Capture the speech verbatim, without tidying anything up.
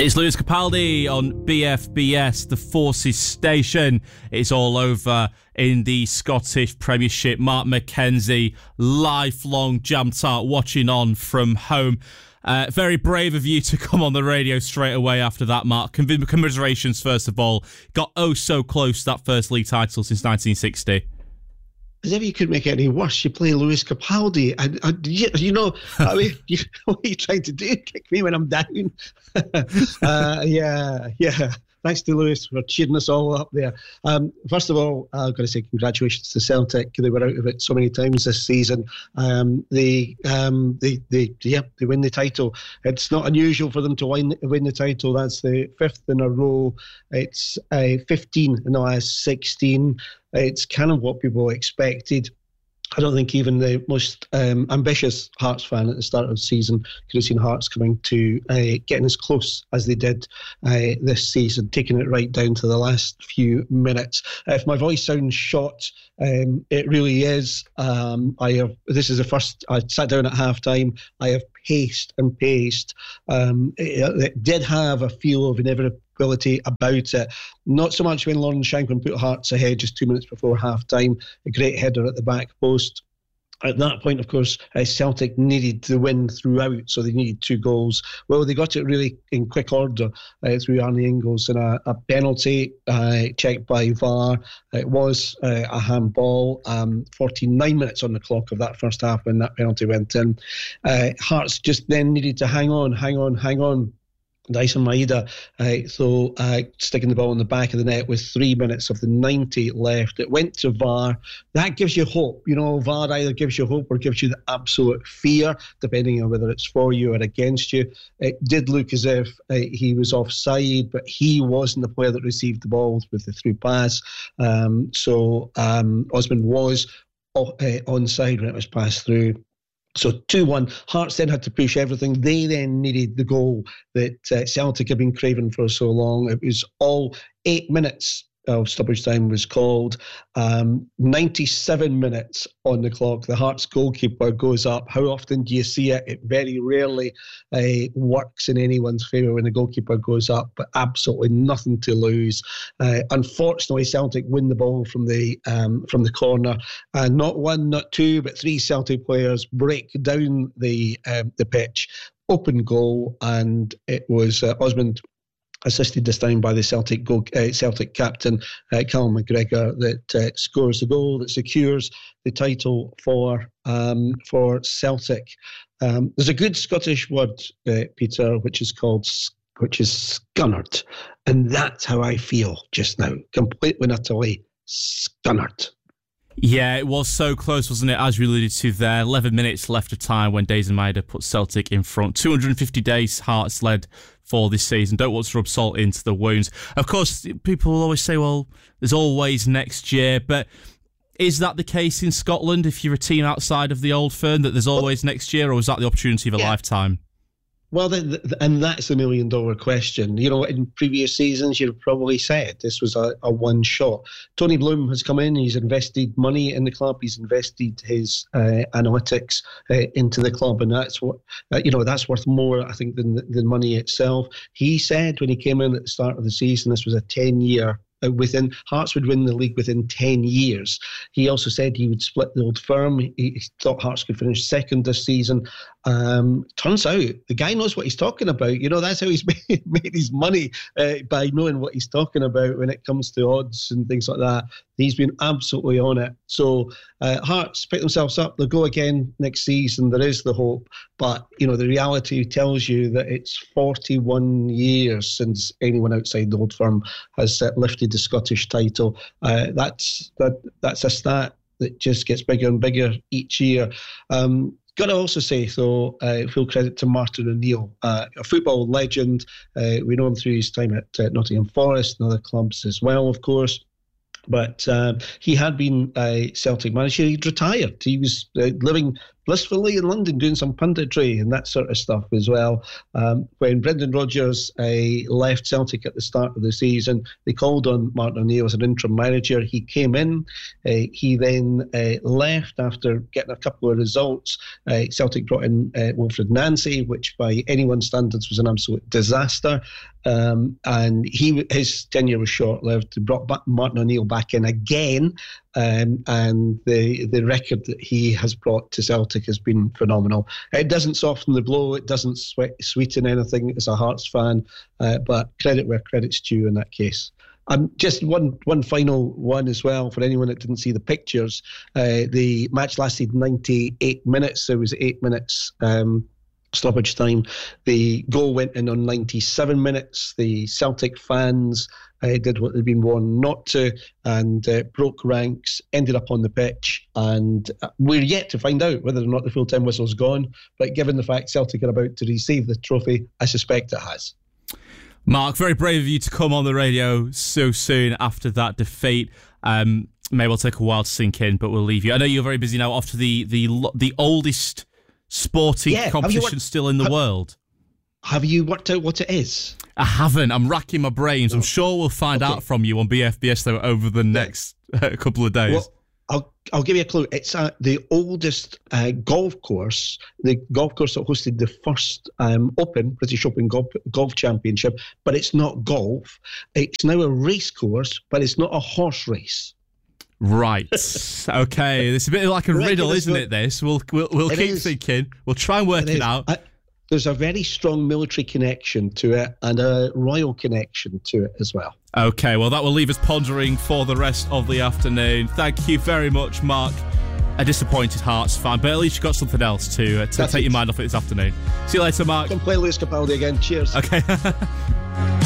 It's Lewis Capaldi on B F B S, the Forces station. It's all over in the Scottish Premiership. Mark McKenzie, lifelong Jam Tart, watching on from home. Uh, very brave of you to come on the radio straight away after that, Mark. Commiserations, first of all. Got oh so close to that first league title since nineteen sixty. As if you could make it any worse, you play Lewis Capaldi. And, and you, you know, I mean, you know what you're trying to do? Kick me when I'm down. uh, yeah, yeah. Thanks to Lewis for cheering us all up there. Um, first of all, I've got to say congratulations to Celtic. They were out of it so many times this season. Um, they, um, they, they, yeah, they win the title. It's not unusual for them to win, win the title. That's the fifth in a row. It's uh, fifteen in the last sixteen. It's kind of what people expected. I don't think even the most um, ambitious Hearts fan at the start of the season could have seen Hearts coming to uh, getting as close as they did uh, this season, taking it right down to the last few minutes. Uh, if my voice sounds shot, um, it really is. Um, I have. This is the first. I sat down at half time. I have paced and paced. Um, it, it did have a feel of inevitability about it. Not so much when Lauren Shanklin put Hearts ahead just two minutes before half time. A great header at the back post. At that point, of course, uh, Celtic needed the win throughout, so they needed two goals. Well, they got it really in quick order uh, through Arnie Ingles and a, a penalty uh, checked by V A R. It was uh, a handball. Um, forty-nine minutes on the clock of that first half when that penalty went in. Uh, Hearts just then needed to hang on, hang on, hang on. Dyson Maeda, uh, so uh, sticking the ball in the back of the net with three minutes of the ninety left. It went to V A R. That gives you hope. You know, V A R either gives you hope or gives you the absolute fear, depending on whether it's for you or against you. It did look as if uh, he was offside, but he wasn't the player that received the ball with the through pass. Um, so um, Osman was uh, onside when it was passed through. So two one, Hearts then had to push everything. They then needed the goal that uh, Celtic had been craving for so long. It was all eight minutes of stoppage time was called. Um, ninety-seven minutes on the clock. The Hearts goalkeeper goes up. How often do you see it? It very rarely uh, works in anyone's favour when the goalkeeper goes up, but absolutely nothing to lose. Uh, unfortunately, Celtic win the ball from the um, from the corner. Uh, not one, not two, but three Celtic players break down the um, the pitch. Open goal, and it was uh, Osmond, assisted this time by the Celtic goal, uh, Celtic captain, uh, Callum McGregor, that uh, scores the goal that secures the title for um, for Celtic. Um, there's a good Scottish word, uh, Peter, which is called which is scunnered, and that's how I feel just now, completely and utterly scunnered. Yeah, it was so close, wasn't it? As we alluded to there, eleven minutes left of time when Dyson Maeda put Celtic in front. two hundred fifty days Hearts led for this season. Don't want to rub salt into the wounds. Of course, people will always say, well, there's always next year, but is that the case in Scotland if you're a team outside of the old firm, that there's always next year, or is that the opportunity of a yeah. lifetime? Well, the, the, and that's the million dollar question. You know, in previous seasons, you'd have probably said this was a, a one shot. Tony Bloom has come in, he's invested money in the club, he's invested his uh, analytics uh, into the club, and that's what, uh, you know, that's worth more, I think, than the, the money itself. He said when he came in at the start of the season, this was a ten year within Hearts would win the league within ten years. He also said he would split the old firm. He, he thought Hearts could finish second this season. Um, turns out the guy knows what he's talking about. You know, that's how he's made, made his money, uh, by knowing what he's talking about when it comes to odds and things like that. He's been absolutely on it. So uh, Hearts pick themselves up. They'll go again next season. There is the hope. But, you know, the reality tells you that it's forty-one years since anyone outside the old firm has uh, lifted the Scottish title. Uh, that's that. That's a stat that just gets bigger and bigger each year. Um, Got to also say, though, uh, full credit to Martin O'Neill, uh, a football legend. Uh, we know him through his time at uh, Nottingham Forest and other clubs as well, of course. But um, he had been a Celtic manager. He'd retired. He was uh, living blissfully in London doing some punditry and that sort of stuff as well. Um, when Brendan Rodgers uh, left Celtic at the start of the season, they called on Martin O'Neill as an interim manager. He came in. Uh, he then uh, left after getting a couple of results. Uh, Celtic brought in uh, Wilfred Nancy, which by anyone's standards was an absolute disaster. Um, and he his tenure was short-lived. They brought back Martin O'Neill back in again, um, and the the record that he has brought to Celtic has been phenomenal. It doesn't soften the blow. It doesn't sweet, sweeten anything as a Hearts fan, uh, but credit where credit's due in that case. Um, just one one final one as well for anyone that didn't see the pictures. Uh, the match lasted ninety-eight minutes. There was eight minutes um, stoppage time. The goal went in on ninety-seven minutes. The Celtic fans uh, did what they'd been warned not to and uh, broke ranks, ended up on the pitch, and we're yet to find out whether or not the full-time whistle's gone. But given the fact Celtic are about to receive the trophy, I suspect it has. Mark, very brave of you to come on the radio so soon after that defeat. Um, may well take a while to sink in, but we'll leave you. I know you're very busy now off to the the the oldest sporting yeah, competition worked, still in the have, world. Have you worked out what it is? I haven't. I'm racking my brains. Oh. I'm sure we'll find okay. out from you on B F B S though over the next uh, couple of days. Well, I'll I'll give you a clue. It's uh, the oldest uh, golf course, the golf course that hosted the first um, Open, British Open Golf, Golf Championship, but it's not golf. It's now a race course, but it's not a horse race. Right. Okay. It's a bit like a right, riddle, isn't what, it, this? We'll we'll, we'll keep is. thinking. We'll try and work it, it it out. I, there's a very strong military connection to it and a royal connection to it as well. Okay, well, that will leave us pondering for the rest of the afternoon. Thank you very much, Mark. A disappointed Hearts fan, but at least you've got something else to, uh, to take it. your mind off it this afternoon. See you later, Mark. Come play Lewis Capaldi again. Cheers. Okay.